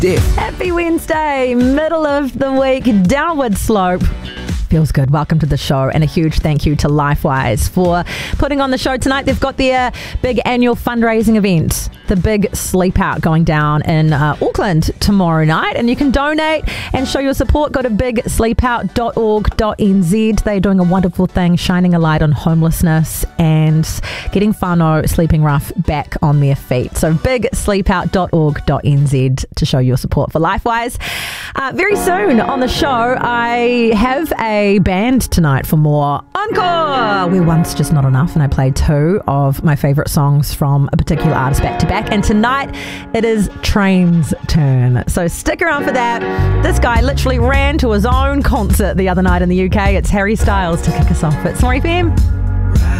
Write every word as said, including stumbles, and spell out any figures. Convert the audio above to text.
Steph. Happy Wednesday, middle of the week, downward slope. Feels good. Welcome to the show, and a huge thank you to LifeWise for putting on the show tonight. They've got their big annual fundraising event, the Big Sleep Out, going down in uh, Auckland tomorrow night, and you can donate and show your support. Go to big sleep out dot org dot n z. They're doing a wonderful thing, shining a light on homelessness and getting whānau sleeping rough back on their feet. So big sleep out dot org dot n z to show your support for LifeWise. Uh, very soon on the show, I have a band tonight for more Encore, where one's just not enough, and I played two of my favourite songs from a particular artist back to back, and tonight it is Train's turn, so stick around for that. This guy literally ran to his own concert the other night in the U K. It's Harry Styles to kick us off. It's four F M.